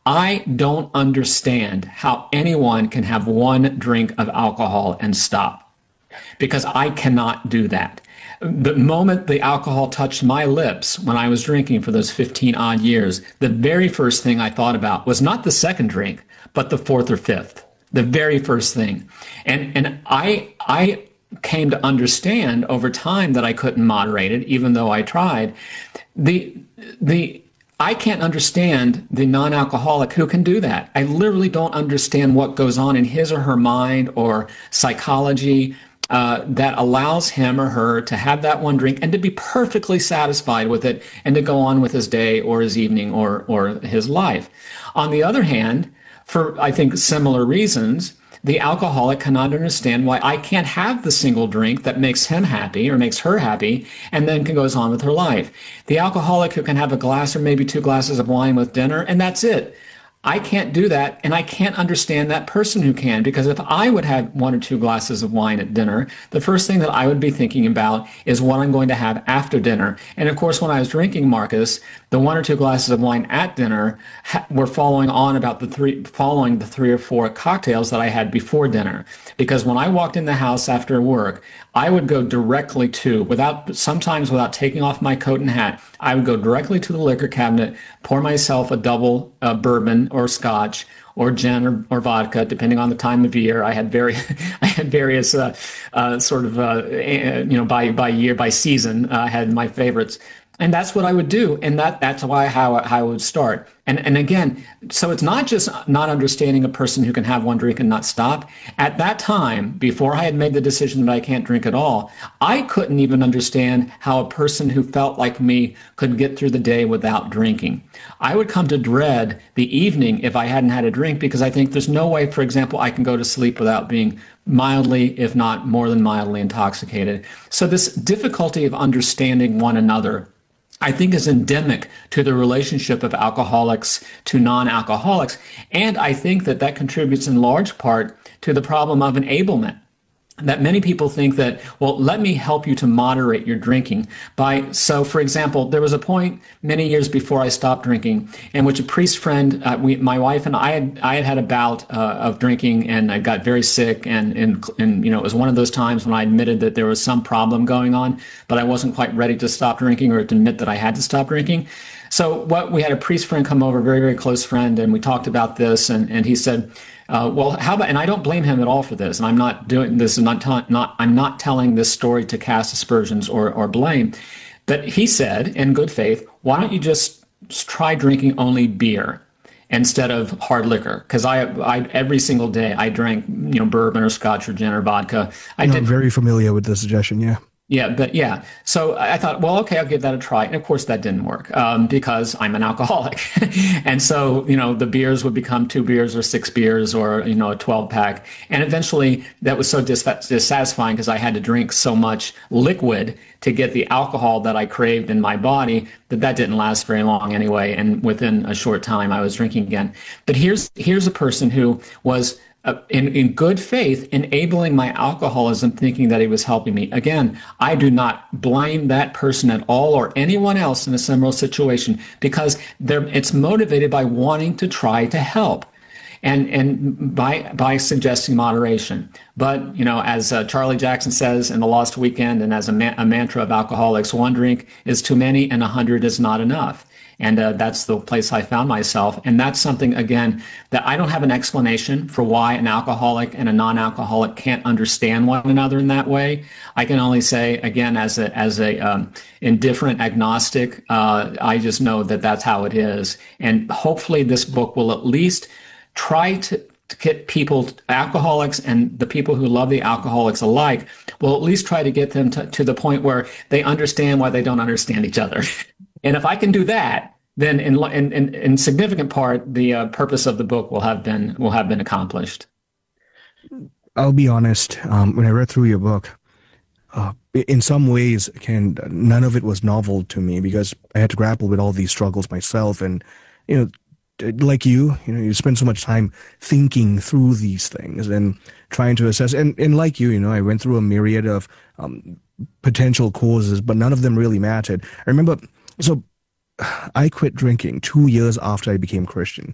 I don't understand how anyone can have one drink of alcohol and stop, because I cannot do that. The moment the alcohol touched my lips when I was drinking for those 15 odd years, the very first thing I thought about was not the second drink, but the fourth or fifth. The very first thing. And I came to understand over time that I couldn't moderate it, even though I tried. The I can't understand the non-alcoholic who can do that. I literally don't understand what goes on in his or her mind or psychology that allows him or her to have that one drink and to be perfectly satisfied with it and to go on with his day or his evening or his life. On the other hand, for I think similar reasons, the alcoholic cannot understand why I can't have the single drink that makes him happy or makes her happy and then goes on with her life. The alcoholic who can have a glass or maybe two glasses of wine with dinner and that's it. I can't do that, and I can't understand that person who can, because if I would have one or two glasses of wine at dinner, the first thing that I would be thinking about is what I'm going to have after dinner. And of course, when I was drinking, Marcus, the one or two glasses of wine at dinner were following the three or four cocktails that I had before dinner. Because when I walked in the house after work, I would go directly to, sometimes without taking off my coat and hat, I would go directly to the liquor cabinet, pour myself a double bourbon or scotch or gin or vodka, depending on the time of year. I had I had various by year, by season, I had my favorites. And that's what I would do. And that's how I would start. And again, so it's not just not understanding a person who can have one drink and not stop. At that time, before I had made the decision that I can't drink at all, I couldn't even understand how a person who felt like me could get through the day without drinking. I would come to dread the evening if I hadn't had a drink, because I think there's no way, for example, I can go to sleep without being mildly, if not more than mildly intoxicated. So this difficulty of understanding one another, I think, is endemic to the relationship of alcoholics to non-alcoholics. And I think that contributes in large part to the problem of enablement. That many people think that, well, let me help you to moderate your drinking. So, for example, there was a point many years before I stopped drinking in which a priest friend, my wife and I had a bout of drinking, and I got very sick, and it was one of those times when I admitted that there was some problem going on, but I wasn't quite ready to stop drinking or to admit that I had to stop drinking. So we had a priest friend come over, very, very close friend, and we talked about this, and he said, well, how about, and I don't blame him at all for this, and I'm not doing this, I'm not telling this story to cast aspersions or blame, but he said, in good faith, why don't you just try drinking only beer instead of hard liquor? Because I every single day I drank, bourbon or scotch or gin or vodka. I'm very familiar with the suggestion, yeah. Yeah. So I thought, well, okay, I'll give that a try. And of course that didn't work because I'm an alcoholic. And so, the beers would become 2 beers or 6 beers or, a 12 pack. And eventually that was so dissatisfying because I had to drink so much liquid to get the alcohol that I craved in my body that didn't last very long anyway. And within a short time I was drinking again. But here's a person who was in good faith, enabling my alcoholism, thinking that he was helping me. Again, I do not blame that person at all or anyone else in a similar situation, because it's motivated by wanting to try to help and by suggesting moderation. But, as Charlie Jackson says in The Lost Weekend, and as a mantra of alcoholics, 1 drink is too many and 100 is not enough. And that's the place I found myself. And that's something, again, that I don't have an explanation for why an alcoholic and a non-alcoholic can't understand one another in that way. I can only say, again, as a indifferent agnostic, I just know that that's how it is. And hopefully this book will at least try to get people, alcoholics and the people who love the alcoholics alike, will at least try to get them to the point where they understand why they don't understand each other. And if I can do that, then in significant part, the purpose of the book will have been accomplished. I'll be honest. When I read through your book, in some ways, none of it was novel to me, because I had to grapple with all these struggles myself. And like you spend so much time thinking through these things and trying to assess. And like you, I went through a myriad of potential causes, but none of them really mattered. I remember. So I quit drinking 2 years after I became Christian.